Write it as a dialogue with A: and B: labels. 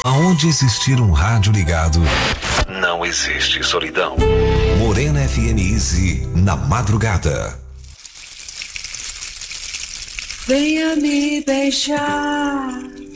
A: Aonde existir um rádio ligado, não existe solidão. Morena FM Easy, na madrugada.
B: Venha me beijar